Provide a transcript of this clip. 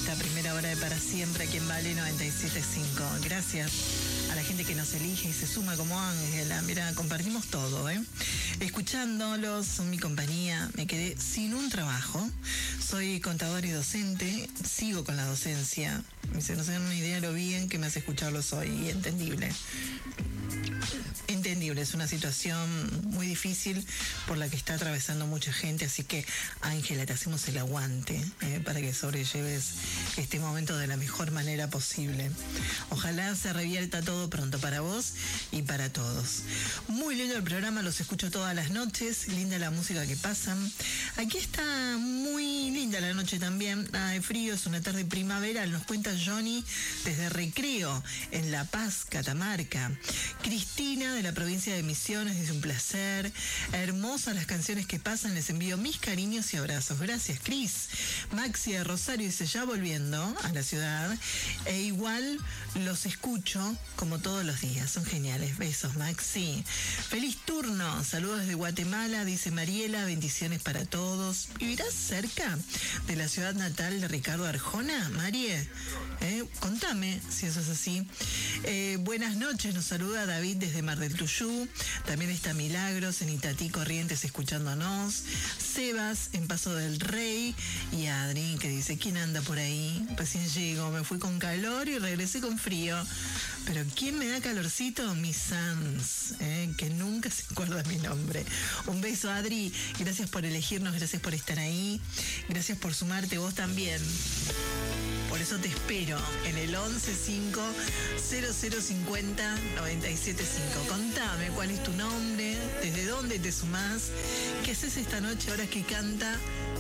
esta primera hora de Para Siempre aquí en Vale 97.5. Gracias a la gente que nos elige y se suma como Ángela. Mira, compartimos todo, ¿eh? Escuchándolos, son mi compañía, me quedé sin un trabajo. Soy contador y docente, sigo con la docencia. Se no se dan una idea de lo bien que me hace escucharlos hoy, y entendible. Entendible, es una situación muy difícil por la que está atravesando mucha gente, así que Ángela, te hacemos el aguante para que sobrelleves este momento de la mejor manera posible. Ojalá se revierta todo pronto para vos y para todos. Muy lindo el programa, los escucho todas las noches, linda la música que pasan. Aquí está muy linda la noche también, nada de frío, es una tarde primaveral, nos cuenta Johnny desde Recreo, en La Paz, Catamarca. Cristina de la provincia de Misiones dice: un placer, hermosas las canciones que pasan, les envío mis cariños y abrazos. Gracias, Cris. Maxi de Rosario dice: ya volviendo a la ciudad, e igual los escucho como todos los días, son geniales. Besos, Maxi. Feliz turno, saludos desde Guatemala, dice Mariela, bendiciones para todos. ¿Vivirás cerca de la ciudad natal de Ricardo Arjona, Marie? Contame si eso es así. Buenas noches, nos saluda David desde Mar del Tuyú. También está Milagros en Itatí Corrientes escuchándonos. Sebas en Paso del Rey. Y Adri que dice: ¿quién anda por ahí? Recién llego, me fui con calor y regresé con frío. Pero ¿quién me da calorcito? Mi Sans, que nunca se acuerda mi nombre. Un beso, Adri. Gracias por elegirnos, gracias por estar ahí. Gracias por sumarte vos también. Por eso te espero en el 1150-0050-975. Contame cuál es tu nombre, desde dónde te sumás, qué haces esta noche ahora que canta